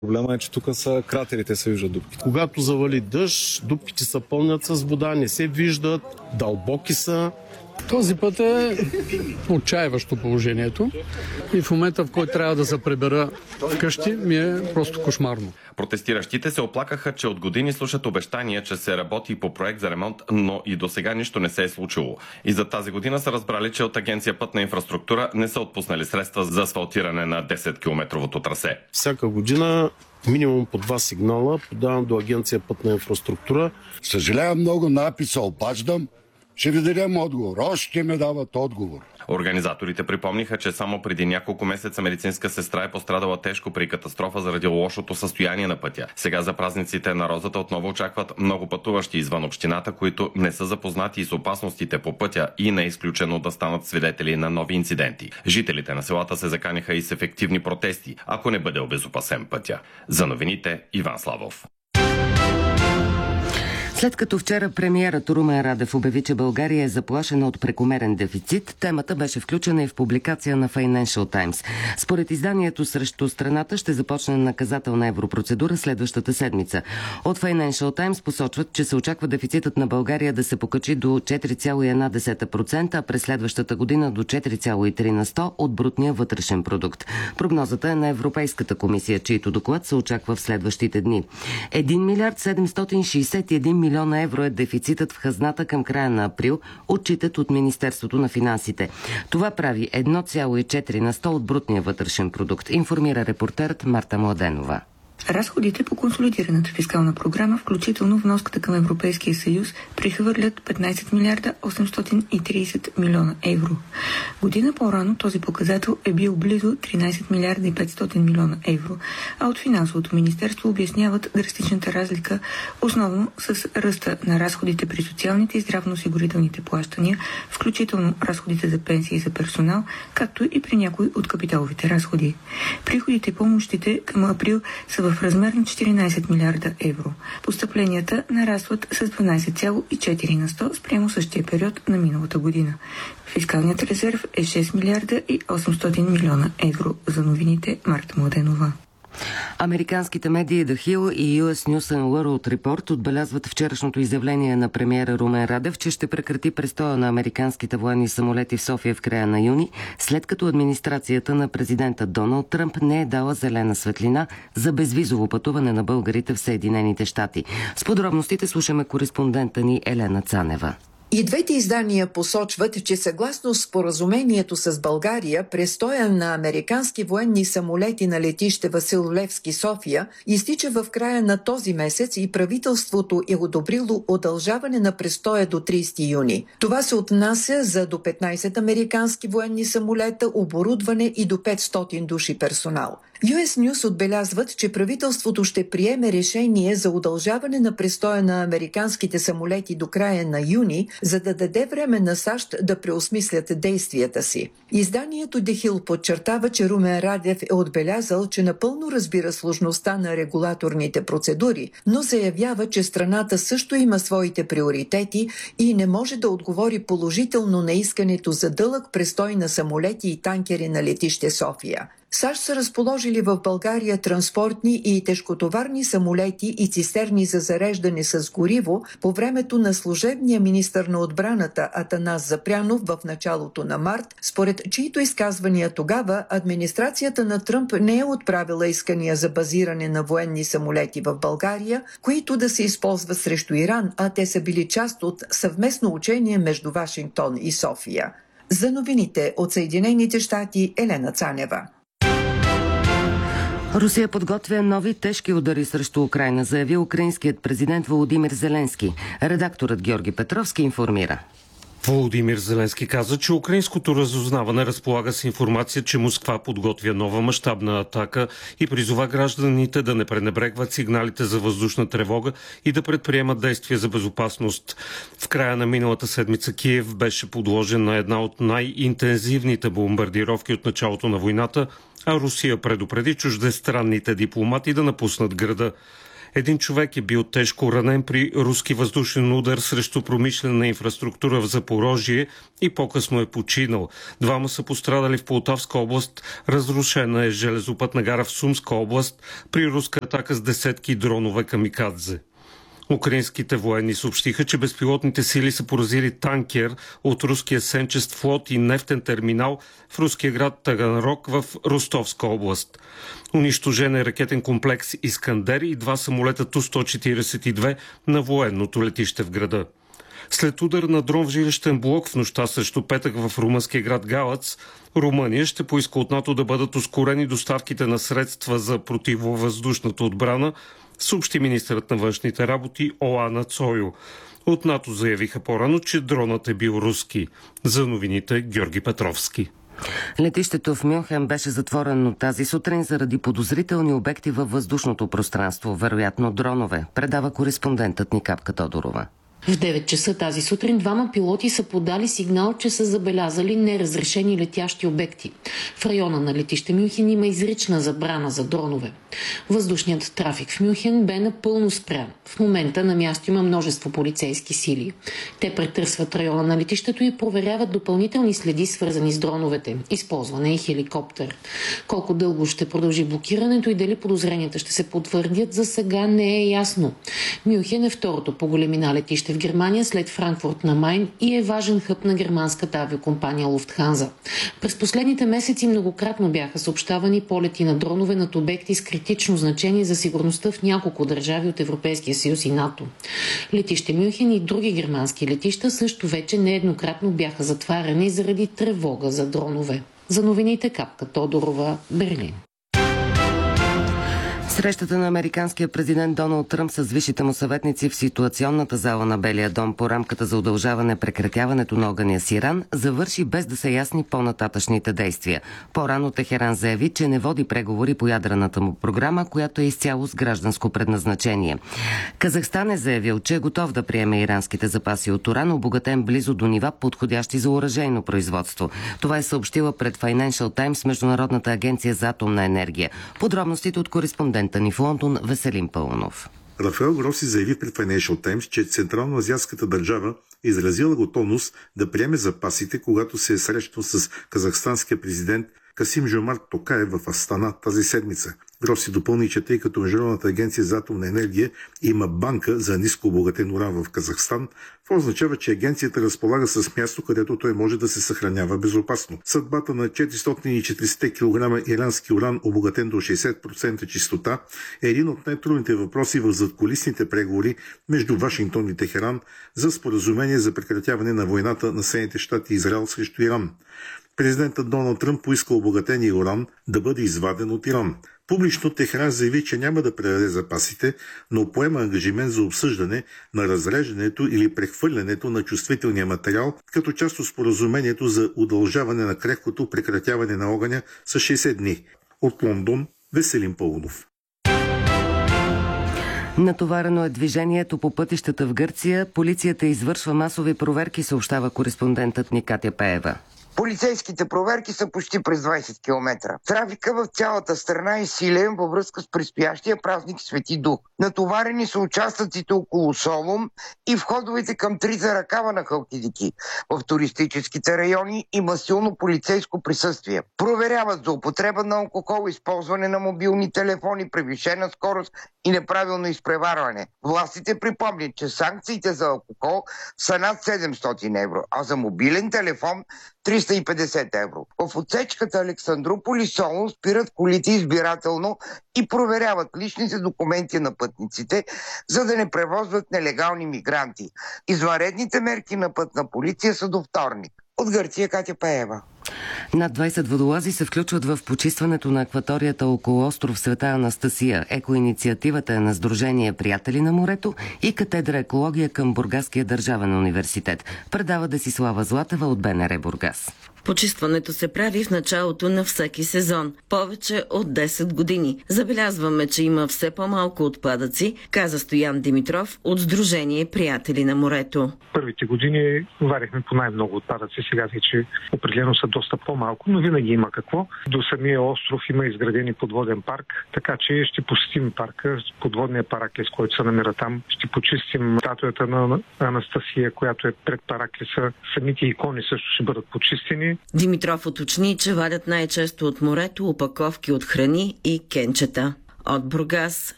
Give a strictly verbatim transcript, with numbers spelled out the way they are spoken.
Проблема е, че тук са кратерите, се виждат дупките. Когато завали дъжд, дупките се пълнят с вода, не се виждат, дълбоки са. Този път е отчаиващо положението и в момента, в който трябва да се прибера вкъщи, ми е просто кошмарно. Протестиращите се оплакаха, че от години слушат обещания, че се работи по проект за ремонт, но и до сега нищо не се е случило. И за тази година са разбрали, че от Агенция Пътна инфраструктура не са отпуснали средства за асфалтиране на десет-километровото трасе. Всяка година минимум по два сигнала подавам до Агенция Пътна инфраструктура. Съжалявам много, написа обаждам. Ще ви дадем отговор. Още ме дават отговор. Организаторите припомниха, че само преди няколко месеца медицинска сестра е пострадала тежко при катастрофа заради лошото състояние на пътя. Сега за празниците на Розата отново очакват много пътуващи извън общината, които не са запознати с опасностите по пътя и не е изключено да станат свидетели на нови инциденти. Жителите на селата се заканиха и с ефективни протести, ако не бъде обезопасен пътя. За новините Иван Славов. След като вчера премиерът Румен Радев обяви, че България е заплашена от прекомерен дефицит, темата беше включена и в публикация на Financial Times. Според изданието срещу страната ще започне наказателна европрocедура следващата седмица. От Financial Times посочват, че се очаква дефицитът на България да се покачи до четири цяло и една десета процента, а през следващата година до четири цяло и три на сто от брутния вътрешен продукт. Прогнозата е на Европейската комисия, чийто доклад се очаква в следващите дни. един милиард седемстотин шейсет и един милиона евро е дефицитът в хазната към края на април, отчитат от Министерството на финансите. Това прави едно цяло и четири на сто от брутния вътрешен продукт, информира репортерът Марта Младенова. Разходите по консолидираната фискална програма, включително вноската към Европейския съюз, прехвърлят петнайсет милиарда осемстотин и трийсет милиона евро. Година по-рано този показател е бил близо тринайсет милиарда и петстотин милиона евро, а от финансовото министерство обясняват драстичната разлика основно с ръста на разходите при социалните и здравноосигурителните плащания, включително разходите за пенсии за персонал, както и при някои от капиталовите разходи. Приходите и помощите към април са в в размер на четиринайсет милиарда евро. Постъпленията нарастват с дванайсет цяло и четири на сто спрямо същия период на миналата година. Фискалният резерв е шест милиарда и осемстотин милиона евро. За новините Марта Младенова. Американските медии The Hill и Ю Ес News and World Report отбелязват вчерашното изявление на премиера Румен Радев, че ще прекрати престоя на американските военни самолети в София в края на юни, след като администрацията на президента Доналд Тръмп не е дала зелена светлина за безвизово пътуване на българите в Съединените щати. С подробностите слушаме кореспондента ни Елена Цанева. И двете издания посочват, че съгласно споразумението с България, престоя на американски военни самолети на летище Васил Левски, София, изтича в края на този месец и правителството е одобрило удължаване на престоя до трийсети юни. Това се отнася за до петнайсет американски военни самолета, оборудване и до петстотин души персонал. Ю Ес News отбелязват, че правителството ще приеме решение за удължаване на престоя на американските самолети до края на юни, за да даде време на САЩ да преосмислят действията си. Изданието The Hill подчертава, че Румен Радев е отбелязал, че напълно разбира сложността на регулаторните процедури, но заявява, че страната също има своите приоритети и не може да отговори положително на искането за дълъг престой на самолети и танкери на летище София. САЩ са разположили в България транспортни и тежкотоварни самолети и цистерни за зареждане с гориво по времето на служебния министър на отбраната Атанас Запрянов в началото на март, според чието изказвания тогава администрацията на Тръмп не е отправила искания за базиране на военни самолети в България, които да се използват срещу Иран, а те са били част от съвместно учение между Вашингтон и София. За новините от Съединените щати, Елена Цанева. Русия подготвя нови тежки удари срещу Украйна, заяви украинският президент Володимир Зеленски. Редакторът Георги Петровски информира. Володимир Зеленски каза, че украинското разузнаване разполага с информация, че Москва подготвя нова мащабна атака и призова гражданите да не пренебрегват сигналите за въздушна тревога и да предприемат действия за безопасност. В края на миналата седмица Киев беше подложен на една от най-интензивните бомбардировки от началото на войната, а Русия предупреди чуждестранните дипломати да напуснат града. Един човек е бил тежко ранен при руски въздушен удар срещу промишлена инфраструктура в Запорожие и по-късно е починал. Двама са пострадали в Полтавска област. Разрушена е железопътна гара в Сумска област при руска атака с десетки дронове камикадзе. Украинските военни съобщиха, че безпилотните сили са поразили танкер от руския сенчест флот и нефтен терминал в руския град Таганрог в Ростовска област. Унищожен е ракетен комплекс Искандер и два самолета Ту сто четиридесет и две на военното летище в града. След удар на дрон в жилищен блок в нощта срещу петък в румънския град Галац, Румъния ще поиска от НАТО да бъдат ускорени доставките на средства за противовъздушната отбрана, съобщи министърът на външните работи Оана Цойо. От НАТО заявиха по-рано, че дронът е бил руски. За новините Георги Петровски. Летището в Мюнхен беше затворено тази сутрин заради подозрителни обекти във въздушното пространство, вероятно дронове, предава кореспондентът ни Капка Тодорова. В девет часа тази сутрин двама пилоти са подали сигнал, че са забелязали неразрешени летящи обекти. В района на летище Мюнхен има изрична забрана за дронове. Въздушният трафик в Мюнхен бе напълно спрян. В момента на място има множество полицейски сили. Те претърсват района на летището и проверяват допълнителни следи, свързани с дроновете. Използване и хеликоптер. Колко дълго ще продължи блокирането и дали подозренията ще се потвърдят, за сега не е ясно. Мюнхен е второто по големина летище в Германия след Франкфурт на Майн и е важен хъб на германската авиокомпания Луфтханза. През последните месеци многократно бяха съобщавани полети на дронове над обекти с критично значение за сигурността в няколко държави от Европейския съюз и НАТО. Летище Мюнхен и други германски летища също вече нееднократно бяха затваряни заради тревога за дронове. За новините Капка Тодорова, Берлин. Срещата на американския президент Доналд Тръмп с висшите му съветници в ситуационната зала на Белия дом по рамката за удължаване прекратяването на огъня с Иран завърши без да са ясни по-нататъчните действия. По-рано Техеран заяви, че не води преговори по ядрената му програма, която е изцяло с гражданско предназначение. Казахстан е заявил, че е готов да приеме иранските запаси от уран, обогатен близо до нива, подходящи за оръжейно производство. Това е съобщила пред Financial Times Международната агенция за атомна енергия. Подробностите от кореспондент ни в Лондон Веселин Пълнов. Рафаел Гроси заяви пред Financial Times, че Централно-азиатската държава е изразила готовност да приеме запасите, когато се е срещал с казахстанския президент Касим Жомарт Токаев в Астана тази седмица. Гроси допълни, че тъй като Международната агенция за атомна енергия има банка за ниско обогатен уран в Казахстан, това означава, че агенцията разполага с място, където той може да се съхранява безопасно. Съдбата на четиристотин и четиридесет килограма ирански уран, обогатен до шейсет процента чистота, е един от най-трудните въпроси в задкулисните преговори между Вашингтон и Техеран за споразумение за прекратяване на войната на Съединените щати и Израел срещу Иран. Президентът Доналд Тръмп поиска обогатения уран да бъде изваден от Иран. Публично Техеран заяви, че няма да предаде запасите, но поема ангажимент за обсъждане на разреждането или прехвърлянето на чувствителния материал като част от споразумението за удължаване на крехкото прекратяване на огъня с шейсет дни. От Лондон Веселин Пълнов. Натоварено е движението по пътищата в Гърция. Полицията извършва масови проверки, съобщава кореспондентът ни Катя Пеева. Полицейските проверки са почти през двайсет километра. Трафика в цялата страна е силен във връзка с предстоящия празник Свети Дух. Натоварени са участъците около Солун и входовете към трите ръкава на Халкидики. В туристическите райони има силно полицейско присъствие. Проверяват за употреба на алкохол, използване на мобилни телефони, превишена скорост и неправилно изпреварване. Властите припомнят, че санкциите за алкохол са над седемстотин евро, а за мобилен телефон триста и петдесет евро. В отсечката Александрополис Солун спират колите избирателно и проверяват личните документи на пътниците, за да не превозват нелегални мигранти. Извънредните мерки на пътна полиция са до вторник. От Гърция Катя Пеева. Над двайсет водолази се включват в почистването на акваторията около остров Света Анастасия. Екоинициативата е на Сдружение Приятели на морето и катедра екология към Бургаския държавен университет. Предава Десислава Златева от БНР Бургас. Почистването се прави в началото на всеки сезон, повече от десет години. Забелязваме, че има все по-малко отпадъци, каза Стоян Димитров от Сдружение Приятели на морето. Първите години варихме по най-много отпадъци, сега вече определено са доста по-малко, но винаги има какво. До самия остров има изградени подводен парк, така че ще посетим парка, подводния параклис, който се намира там. Ще почистим статуята на Анастасия, която е пред параклиса. Самите икони също ще бъдат почистени. Димитров уточни, че вадят най-често от морето опаковки от храни и кенчета. От Бургас,